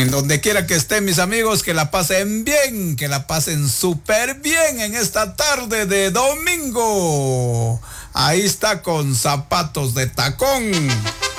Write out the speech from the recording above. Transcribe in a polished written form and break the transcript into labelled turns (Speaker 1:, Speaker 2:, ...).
Speaker 1: En donde quiera que estén mis amigos, que la pasen bien, que la pasen súper bien en esta tarde de domingo. Ahí está con zapatos de tacón.